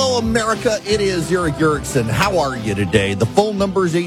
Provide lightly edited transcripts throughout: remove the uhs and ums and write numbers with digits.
Hello, America. It is Eric Erickson. How are you today? The phone number is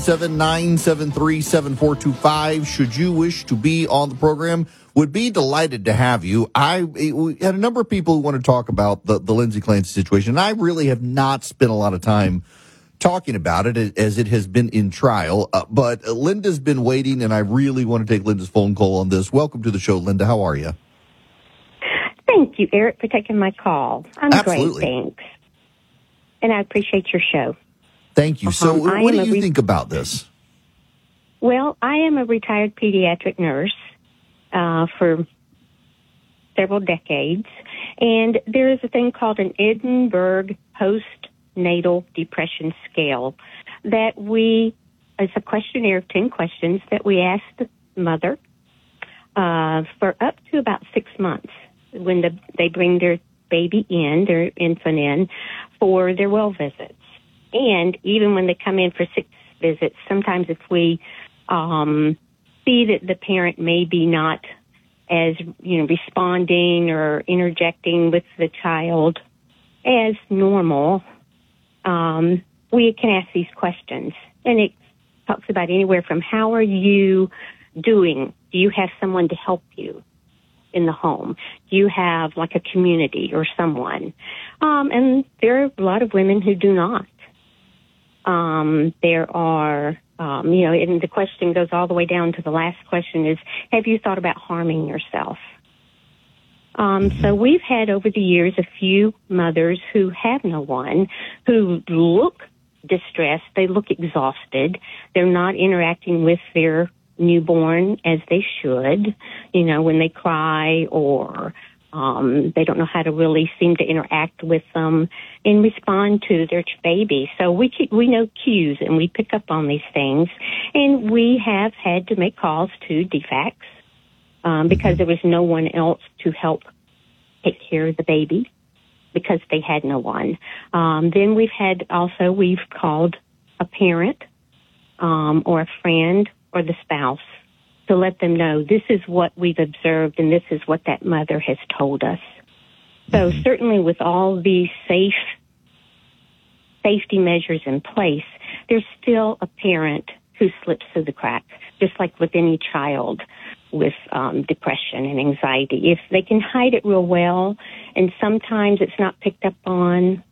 877-973-7425. Should you wish to be on the program, would be delighted to have you. We had a number of people who want to talk about the Lindsay Clancy situation, and I really have not spent a lot of time talking about it as it has been in trial. But Linda's been waiting, and I really want to take Linda's phone call on this. Welcome to the show, Linda. How are you? Thank you, Eric, for taking my call. I'm Absolutely. Great, thanks. And I appreciate your show. Thank you. So what do you think about this? Well, I am a retired pediatric nurse for several decades, and there is a thing called an Edinburgh Postnatal Depression Scale that it's a questionnaire of 10 questions that we ask the mother for up to about 6 months when they bring their baby in, their infant in, for their well visits. And even when they come in for 6 visits, sometimes if we see that the parent may be not as, responding or interjecting with the child as normal, we can ask these questions. And it talks about anywhere from how are you doing? Do you have someone to help you in the home? Do you have like a community or someone? And there are a lot of women who do not. There are, and the question goes all the way down to the last question is, have you thought about harming yourself? So we've had over the years a few mothers who have no one, who look distressed, they look exhausted, they're not interacting with their newborn as they should, when they cry or they don't know how to really seem to interact with them and respond to their baby. So we know cues and we pick up on these things, and we have had to make calls to DFACS because there was no one else to help take care of the baby because they had no one. Then we've called a parent or a friend or the spouse to let them know this is what we've observed and this is what that mother has told us. So certainly with all these safety measures in place, there's still a parent who slips through the cracks, just like with any child with depression and anxiety. If they can hide it real well, and sometimes it's not picked up on